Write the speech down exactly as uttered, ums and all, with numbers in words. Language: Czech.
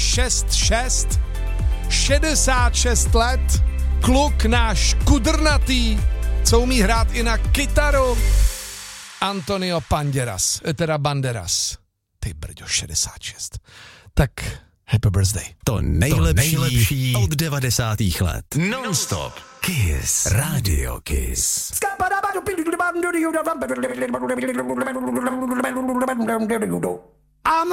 šest šest, šedesát šest let, kluk náš kudrnatý, co umí hrát i na kytaru, Antonio Banderas, teda Banderas. Ty brďo, šedesát šest. Tak happy birthday. To nejlepší, to nejlepší od devadesátých let. Non-stop. Kiss. Radio Kiss. Ano.